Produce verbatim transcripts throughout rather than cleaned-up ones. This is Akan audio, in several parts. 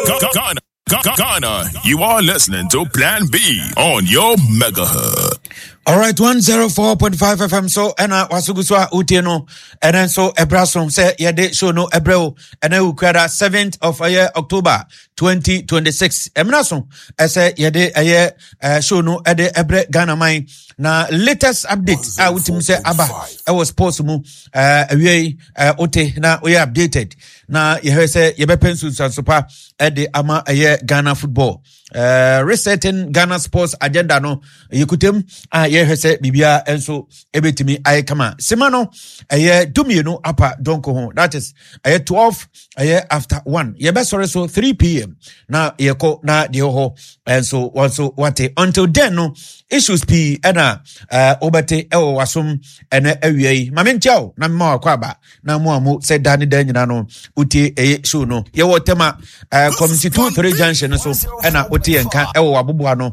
Ghana. Ghana, you are listening to Plan B on your megahertz. All right, one oh four point five F M. So, ena wasuguswa utieno, and then so ebrasom say yede show no ebreo, and then ukwada seventh of a year October twenty twenty-six. Emnason, I say yede a year show no ede ebre Ghana mine. Na latest update, I would say aba, I was possible, uh, we uh, ote na we updated. Na ye say yebe pencils and super ede ama a year Ghana football. Uh, resetting Ghana sports agenda no yekutem a ye hese bibia enso ebetimi aye kama semano aye dumie no apa donko ho, that is aye twelve aye after one ye be sorry so three p.m. na ye ko na de ho enso also wate until then no issues p ena uh, obete ewo wasum ene awie mamenchao na mma kwaba na mo amu se dani dan nyina no utie eye show no ye wo tema uh, community two three junction so ena otie nka ewo waboboa no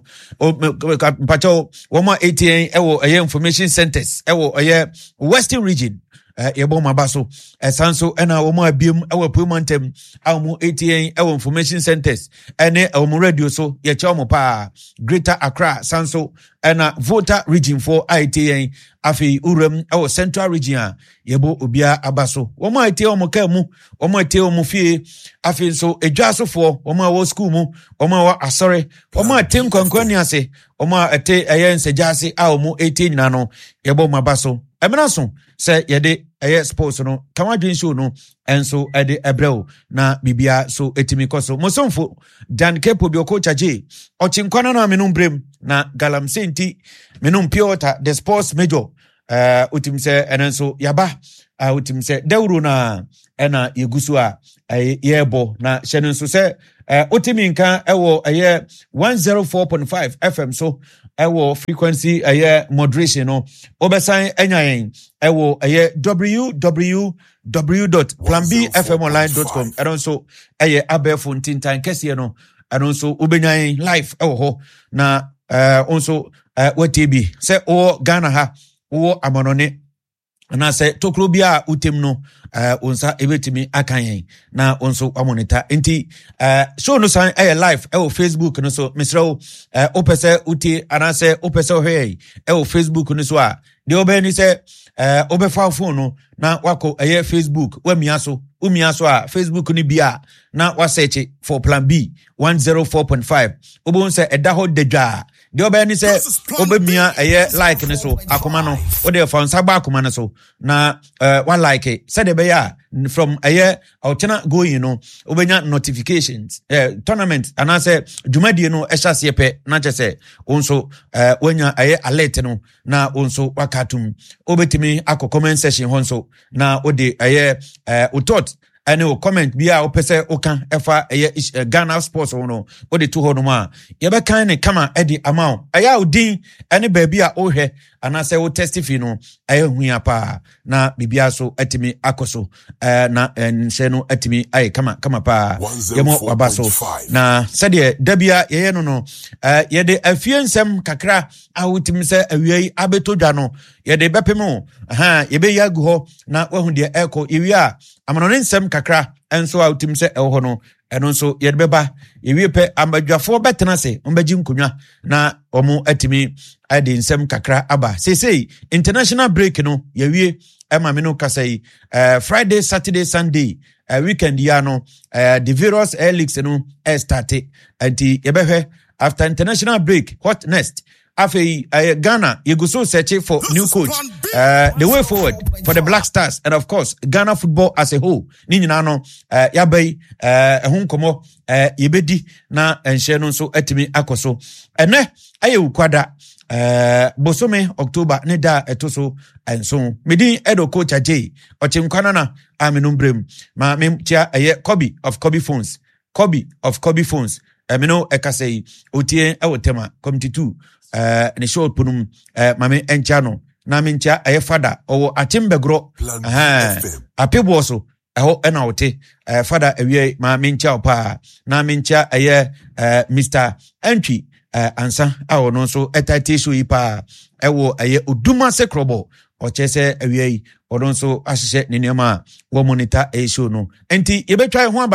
mpacho wo ma eighteen ewo eye information centers ewo eye western region eh yebo mabaso esanso ena wo ma biem ewo promontem awu eighteen ewo information centers ene ewo radio so ye che omo pa Greater Accra sanso ena voter region for eighteen afi urem ewo central region yebo obia abaso wo ma eighteen omo ka mu wo ma eighteen omo fie afi so edwasofo wo ma wo school mu wo ma wa asore wo ma eighteen kwankwani ase wo ma ete eyen sejase a omo eighteen na no yebo mabaso emenaso se yede eye sports no kama dwen show no enso ede ebreo na bibia so etimi koso mosomfo Dan Kepo bi okocha je ochinkwana na menum brem na galamsenti menum piota the sports major uh utimse enenso yaba uh, utimse dewru na ena yegusu a uh, yebo na hyenenso se uh, utimi nka ewo eye one oh four point five F M so ewo frequency eye moderation no obesan enyayen ewo eye w w w dot plan b f m online dot com and also eye abefo ntintan kese no and also ubenyan live ewo ho na uh, also uh, wtb se o Ghana ha o amonone na se toklobia utem no uh, onsa ebetimi akanyen na onso amonita enti uh, show no san eh live eh Facebook no so misro uh, opese uti anase opese ohwe eh Facebook no so a de obeni se uh, obefa phone no na wako eh Facebook wa miaso umiaso a Facebook ni bia na wa search for Plan B one oh four point five obon se edaho dedwa de obeni se obemia eh like ne so akoma no o de fa nsa ba akoma ne so na uh, one like it said be ya from a year outena go you know obenya notifications uh, tournament and I say jumadi no ehase pe na chese onso uh, wenya aye alert no na onso wakatum obetimi akọ comment section honso na ode aye uh, utot ane o comment bia o pese o kan efa eye uh, Ghana sports no o de to ho no ma ye be kan ne kama edi amount aya odin ane baby a o hwe ana se o testify no aye huya pa na bibia so atimi akoso uh, na nse no atimi aye kama kama pa yemo wabaso na se de dabia ye no no uh, ye de afiensem kakra awutim se awiei abetodwa no ye de bepemo aha ye be yagu ho na wahu de eko iwia amano nsem kakra enso awutim se eho no eno nso ye de beba yewie pe amadwafo betena se ombagi nkonwa na omo atimi ade nsem kakra aba sesei international break no yewie ema me no kasai uh, Friday Saturday Sunday uh, weekend ya no uh, the various air leagues no air started anti yebehwe after international break what next afei uh, Ghana yeguso search for new coach uh, the way forward for the Black Stars and of course Ghana football as a whole ni nyina no uh, yabai uh, ehun komo uh, yebedi na enhye no so atimi akoso ene aye ukwada Uh, bosome October ne da etoso enso medi edo coach aje ochinkwana na aminumbrem ma memtia eye Kobe of Kobe phones Kobe of Kobe phones amino ekasei otie ewotema committee two uh, ne show punum uh, mame enchano na mentia eye father owo atimbegro aha apebo so eho ena wote uh, father ewie ma mentia opa na mentia eye uh, Mister Entry Uh, ansa awo no so etati so ipa ewo aye oduma sekrobo o chese awie odon so ahye ne nema wo monitor e show no enti ye betwa ho aba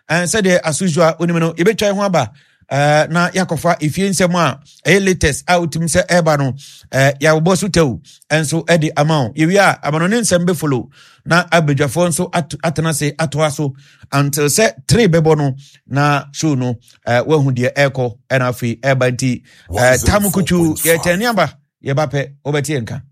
and said as usual unimeno ebe try ho aba Uh, na yakofa ifie nsem a e latest out him say eba no uh, ya wo bosu tew enso e di amount ye wi a abano ne nsem be follow na abedwafo nso at, atena se atoa so until say three bebo no na show no uh, we hu de eko na afi eba nti uh, tamukuchu ye tani aba ye ba pe obeti enka.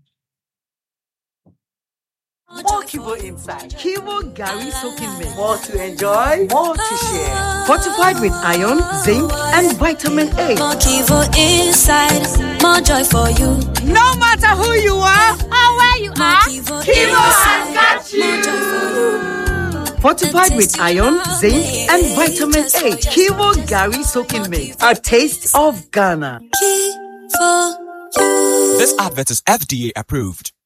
More Kivo inside. Kivo Gary soaking milk. More to enjoy, more to share. Fortified with iron, zinc, and vitamin A. More Kivo inside. More joy for you. No matter who you are or where you are, Kivo, Kivo has got you. Fortified with iron, zinc, and vitamin A. Kivo Gary soaking milk. A taste of Ghana. Kivo, you. This advert is F D A approved.